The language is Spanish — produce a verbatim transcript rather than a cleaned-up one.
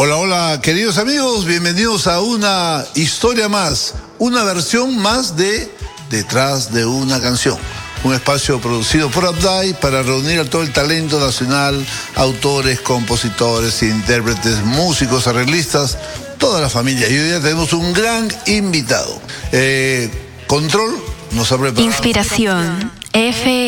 Hola, hola, queridos amigos, bienvenidos a una historia más, una versión más de Detrás de una canción. Un espacio producido por Abdai para reunir a todo el talento nacional, autores, compositores, intérpretes, músicos, arreglistas, toda la familia. Y hoy día tenemos un gran invitado. Eh, Control nos ha preparado. Inspiración F